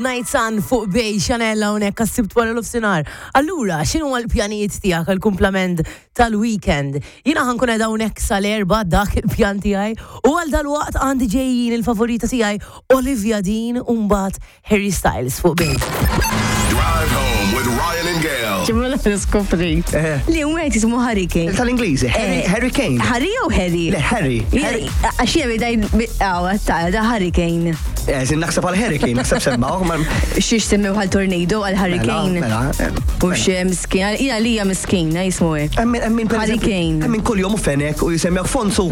Midnight Sun fuq bej Xanella unek għassibt wara l-ofsinar. Allura, xinu għal-pjanijiet tijak għal-komplement tal-weekend? Jina ħankun edha unek sal-erba dak il-pjan tijaj u għal dal-waqt għandi ġejjin il-favorita tijaj Olivia Dean umbat Harry Styles fuq bej. Drive home with Ryan and Gail. ġimma l-skoprit. Li umwet jismu Hurricane. Tal-Ingliżi, Hurricane. Harry u Harry? Le, Harry. Għaxie bidaj, da Hurricane. Zin naħseb għal-Hurricane, naħseb semmaw. Xiex semmew għal-tornado, għal-Hurricane. U xie miskin, ila li hija miskina jismu Hurricane. Min kull jom u fenek u jisemmew Fonsu.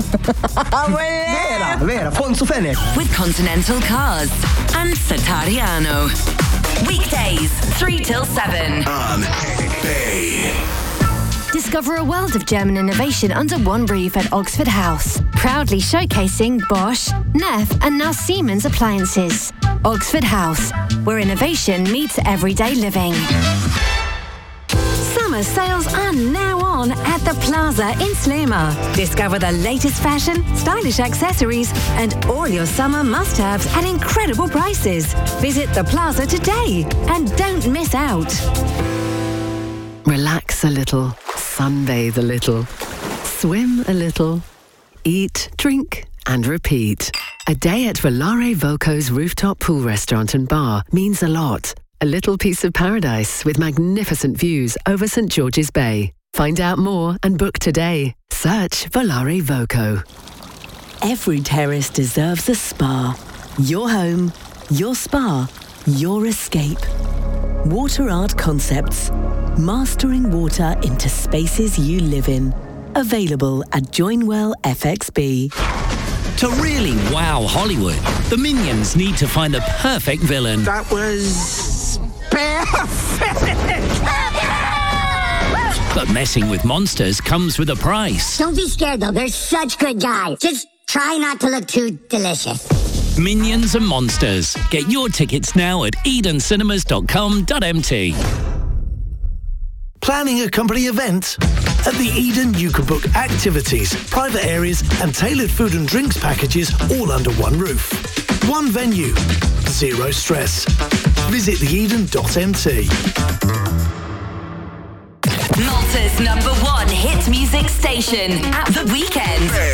Vera, Fonsu fenek. With Continental Cars and Satariano. Weekdays, 3 till 7. On Bay. Discover a world of German innovation under one roof at Oxford House. Proudly showcasing Bosch, Neff and now Siemens appliances. Oxford House, where innovation meets everyday living. Summer sales are now on at the Plaza in Sliema. Discover the latest fashion, stylish accessories and all your summer must-haves at incredible prices. Visit the Plaza today and don't miss out. Relax a little, sunbathe a little, swim a little, eat, drink and repeat. A day at Volare Voco's rooftop pool restaurant and bar means a lot. A little piece of paradise with magnificent views over St. George's Bay. Find out more and book today. Search Volare Voco. Every terrace deserves a spa. Your home, your spa, your escape. Water Art Concepts. Mastering water into spaces you live in. Available at Joinwell FXB. To really wow Hollywood, the Minions need to find the perfect villain. That was perfect! But messing with monsters comes with a price. Don't be scared, though. They're such good guys. Just try not to look too delicious. Minions and Monsters. Get your tickets now at edencinemas.com.mt. Planning a company event? At the Eden, you can book activities, private areas, and tailored food and drinks packages all under one roof. One venue, zero stress. Visit theeden.mt. Malta's #1 hit music station at the weekend.